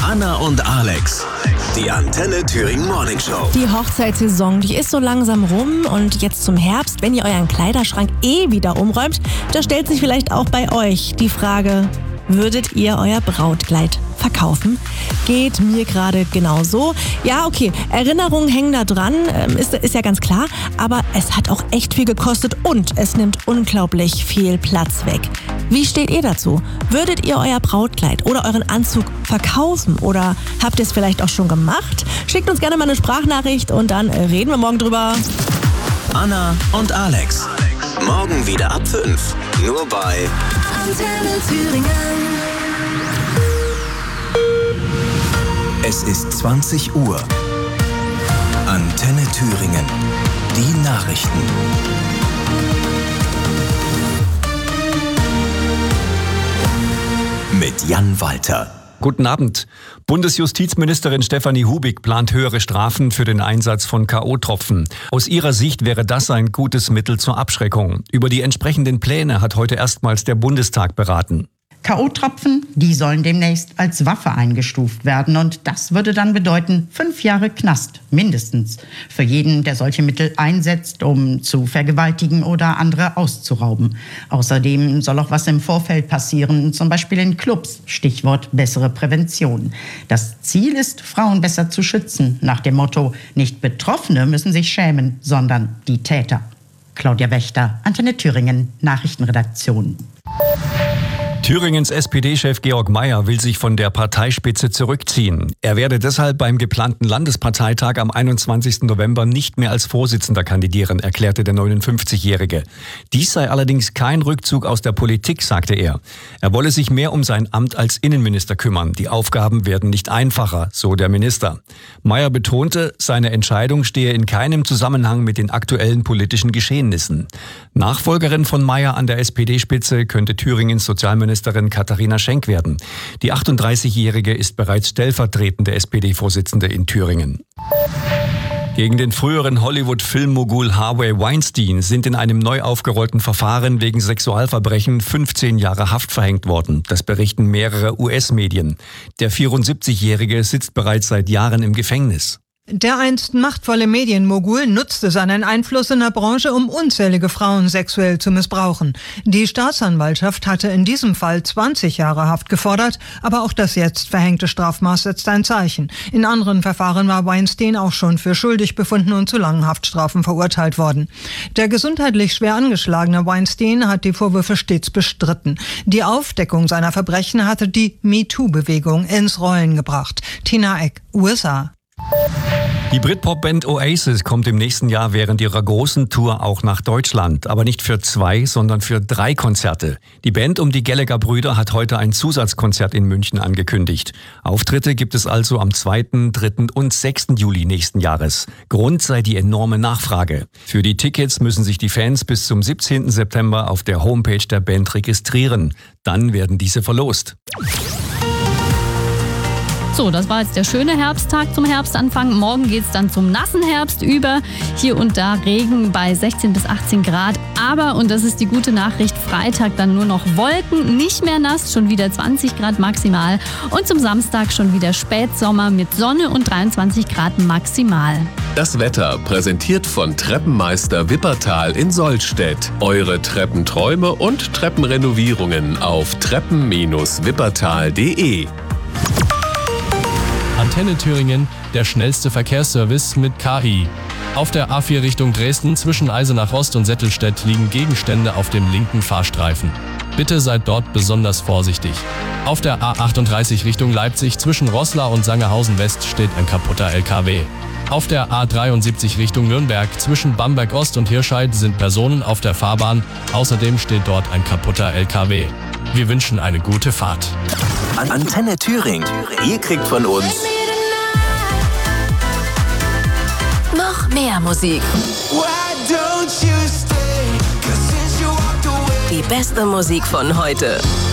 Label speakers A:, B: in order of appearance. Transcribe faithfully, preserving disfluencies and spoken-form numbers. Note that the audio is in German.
A: Anna und Alex, die Antenne Thüringen Morning Show.
B: Die Hochzeitssaison, die ist so langsam rum und jetzt zum Herbst, wenn ihr euren Kleiderschrank eh wieder umräumt, da stellt sich vielleicht auch bei euch die Frage, würdet ihr euer Brautkleid verkaufen? Geht mir gerade genauso. Ja, okay, Erinnerungen hängen da dran, ist, ist ja ganz klar, aber es hat auch echt viel gekostet und es nimmt unglaublich viel Platz weg. Wie steht ihr dazu? Würdet ihr euer Brautkleid oder euren Anzug verkaufen oder habt ihr es vielleicht auch schon gemacht? Schickt uns gerne mal eine Sprachnachricht und dann reden wir morgen drüber.
A: Anna und Alex. Morgen wieder ab fünf. Nur bei
C: Antenne Thüringen.
A: Es ist zwanzig Uhr. Antenne Thüringen. Die Nachrichten. Mit Jan Walter.
D: Guten Abend. Bundesjustizministerin Stefanie Hubig plant höhere Strafen für den Einsatz von K O-Tropfen. Aus ihrer Sicht wäre das ein gutes Mittel zur Abschreckung. Über die entsprechenden Pläne hat heute erstmals der Bundestag beraten.
E: K O-Tropfen, die sollen demnächst als Waffe eingestuft werden. Und das würde dann bedeuten, fünf Jahre Knast, mindestens, für jeden, der solche Mittel einsetzt, um zu vergewaltigen oder andere auszurauben. Außerdem soll auch was im Vorfeld passieren, zum Beispiel in Clubs, Stichwort bessere Prävention. Das Ziel ist, Frauen besser zu schützen, nach dem Motto, nicht Betroffene müssen sich schämen, sondern die Täter. Claudia Wächter, Antenne Thüringen, Nachrichtenredaktion.
D: Thüringens S P D-Chef Georg Mayer will sich von der Parteispitze zurückziehen. Er werde deshalb beim geplanten Landesparteitag am einundzwanzigsten November nicht mehr als Vorsitzender kandidieren, erklärte der neunundfünfzigjährige. Dies sei allerdings kein Rückzug aus der Politik, sagte er. Er wolle sich mehr um sein Amt als Innenminister kümmern. Die Aufgaben werden nicht einfacher, so der Minister. Mayer betonte, seine Entscheidung stehe in keinem Zusammenhang mit den aktuellen politischen Geschehnissen. Nachfolgerin von Mayer an der S P D-Spitze könnte Thüringens Sozialministerin Ministerin Katharina Schenk werden. Die achtunddreißigjährige ist bereits stellvertretende S P D-Vorsitzende in Thüringen. Gegen den früheren Hollywood-Filmmogul Harvey Weinstein sind in einem neu aufgerollten Verfahren wegen Sexualverbrechen fünfzehn Jahre Haft verhängt worden. Das berichten mehrere U S-Medien. Der vierundsiebzigjährige sitzt bereits seit Jahren im Gefängnis.
F: Der einst machtvolle Medienmogul nutzte seinen Einfluss in der Branche, um unzählige Frauen sexuell zu missbrauchen. Die Staatsanwaltschaft hatte in diesem Fall zwanzig Jahre Haft gefordert, aber auch das jetzt verhängte Strafmaß setzt ein Zeichen. In anderen Verfahren war Weinstein auch schon für schuldig befunden und zu langen Haftstrafen verurteilt worden. Der gesundheitlich schwer angeschlagene Weinstein hat die Vorwürfe stets bestritten. Die Aufdeckung seiner Verbrechen hatte die MeToo-Bewegung ins Rollen gebracht. Tina Eck, U S A.
D: Die Britpop-Band Oasis kommt im nächsten Jahr während ihrer großen Tour auch nach Deutschland. Aber nicht für zwei, sondern für drei Konzerte. Die Band um die Gallagher-Brüder hat heute ein Zusatzkonzert in München angekündigt. Auftritte gibt es also am zweiten, dritten und sechsten Juli nächsten Jahres. Grund sei die enorme Nachfrage. Für die Tickets müssen sich die Fans bis zum siebzehnten September auf der Homepage der Band registrieren. Dann werden diese verlost.
G: So, das war jetzt der schöne Herbsttag zum Herbstanfang. Morgen geht's dann zum nassen Herbst über. Hier und da Regen bei sechzehn bis achtzehn Grad. Aber, und das ist die gute Nachricht, Freitag dann nur noch Wolken, nicht mehr nass, schon wieder zwanzig Grad maximal. Und zum Samstag schon wieder Spätsommer mit Sonne und dreiundzwanzig Grad maximal.
H: Das Wetter präsentiert von Treppenmeister Wippertal in Sollstedt. Eure Treppenträume und Treppenrenovierungen auf treppen Bindestrich wippertal punkt de.
I: Antenne Thüringen, der schnellste Verkehrsservice mit K I. Auf der A vier Richtung Dresden zwischen Eisenach Ost und Settelstedt liegen Gegenstände auf dem linken Fahrstreifen. Bitte seid dort besonders vorsichtig. Auf der A achtunddreißig Richtung Leipzig zwischen Roßla und Sangerhausen West steht ein kaputter L K W. Auf der A dreiundsiebzig Richtung Nürnberg zwischen Bamberg Ost und Hirscheid sind Personen auf der Fahrbahn. Außerdem steht dort ein kaputter L K W. Wir wünschen eine gute Fahrt.
A: Antenne Thüringen. Ihr kriegt von uns
C: Noch mehr Musik. Die beste Musik von heute.